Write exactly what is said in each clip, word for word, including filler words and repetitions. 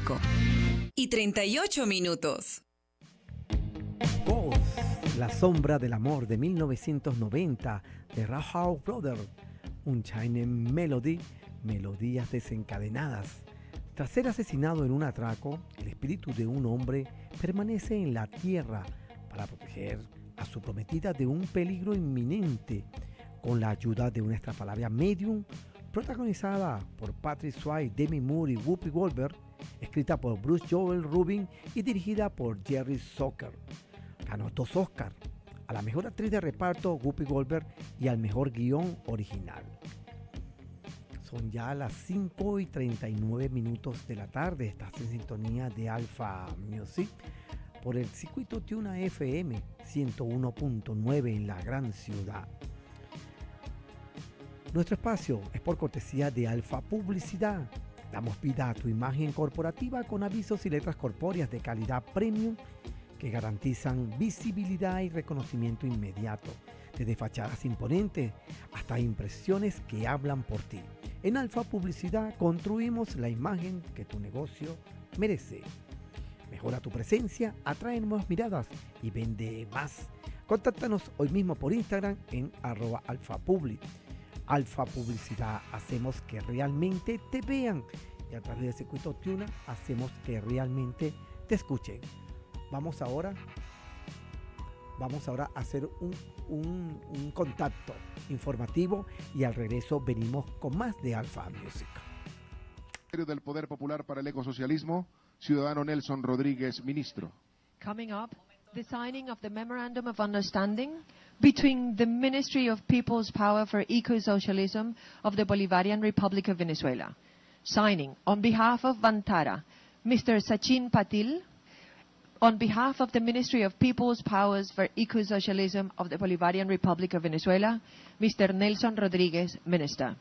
cinco y treinta y ocho minutos. Ghost, La sombra del amor de mil novecientos noventa de Rahal Brothers, un China Melody, melodías desencadenadas. Tras ser asesinado en un atraco, el espíritu de un hombre permanece en la tierra para proteger a su prometida de un peligro inminente, con la ayuda de una estrafalaria medium protagonizada por Patrick Swayze, Demi Moore y Whoopi Goldberg, escrita por Bruce Joel Rubin y dirigida por Jerry Zucker. Ganó dos Oscars, a la mejor actriz de reparto Whoopi Goldberg y al mejor guión original. Son ya las cinco y treinta y nueve minutos de la tarde. Estás en sintonía de Alpha Music por el circuito Tuna F M ciento uno punto nueve en la gran ciudad. Nuestro espacio es por cortesía de Alfa Publicidad. Damos vida a tu imagen corporativa con avisos y letras corpóreas de calidad premium que garantizan visibilidad y reconocimiento inmediato, desde fachadas imponentes hasta impresiones que hablan por ti. En Alfa Publicidad construimos la imagen que tu negocio merece. Mejora tu presencia, atrae nuevas miradas y vende más. Contáctanos hoy mismo por Instagram en arroba alfapublic. Alfa Publicidad, hacemos que realmente te vean, y a través del circuito Tuna hacemos que realmente te escuchen. Vamos ahora, vamos ahora a hacer un, un, un contacto informativo y al regreso venimos con más de Alpha Music. Del Poder Popular para el Ecosocialismo, ciudadano Nelson Rodríguez, ministro. Coming up, the signing of the Memorandum of Understanding between the Ministry of People's Power for Eco-Socialism of the Bolivarian Republic of Venezuela. Signing on behalf of Vantara, Mister Sachin Patil. On behalf of the Ministry of People's Powers for Eco-Socialism of the Bolivarian Republic of Venezuela, Mister Nelson Rodríguez, Minister.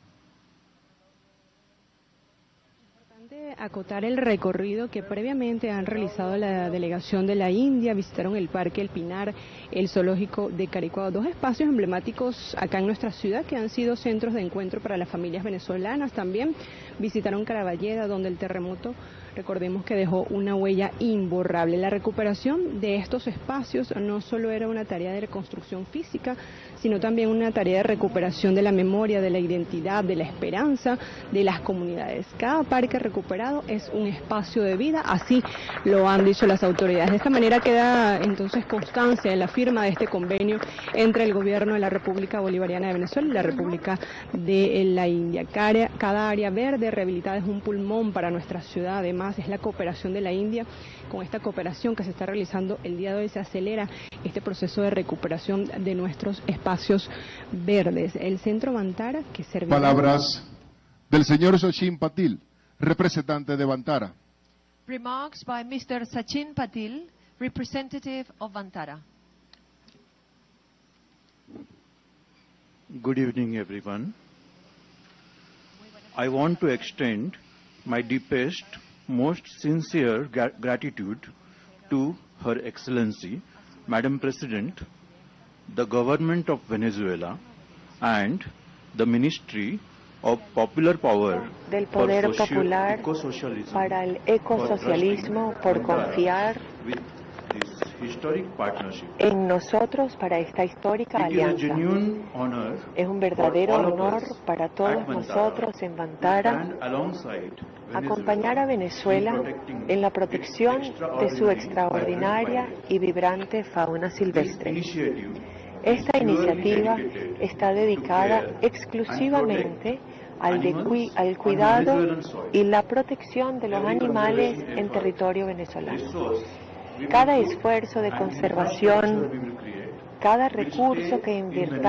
Acotar el recorrido que previamente han realizado la delegación de la India. Visitaron el Parque El Pinar, el Zoológico de Caricuado, dos espacios emblemáticos acá en nuestra ciudad que han sido centros de encuentro para las familias venezolanas. También visitaron Caraballeda, donde el terremoto, recordemos que dejó una huella imborrable. La recuperación de estos espacios no solo era una tarea de reconstrucción física, sino también una tarea de recuperación de la memoria, de la identidad, de la esperanza de las comunidades. Cada parque recuperado es un espacio de vida, así lo han dicho las autoridades. De esta manera queda entonces constancia en la firma de este convenio entre el gobierno de la República Bolivariana de Venezuela y la República de la India. Cada, cada área verde rehabilitada es un pulmón para nuestra ciudad. Además, es la cooperación de la India. Con esta cooperación que se está realizando el día de hoy se acelera este proceso de recuperación de nuestros espacios verdes. El Centro Vantara, que servirá... Palabras del señor Sachin Patil, representante de Vantara. Remarks by Mister Sachin Patil, representative of Vantara. Good evening, everyone. I want to extend my deepest, most sincere gra gratitude to Her Excellency, Madam President, the Government of Venezuela, and the Ministry of Popular Power del Poder Popular para el Ecosocialismo por confiar en nosotros para esta histórica alianza. Es un verdadero honor para todos nosotros en Vantara acompañar a Venezuela en la protección de su extraordinaria y vibrante fauna silvestre. Esta iniciativa está dedicada exclusivamente al, de cu al cuidado y la protección de los animales en territorio venezolano. Cada esfuerzo de conservación, cada recurso que invirtamos